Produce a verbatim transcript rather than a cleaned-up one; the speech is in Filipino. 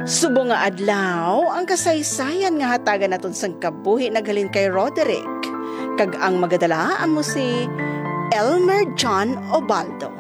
Subo nga adlaw ang kasaysayan nga hatagan naton sang kabuhi naghalin kay Roderick. Kag ang magadala amo si Elmer John Obaldo.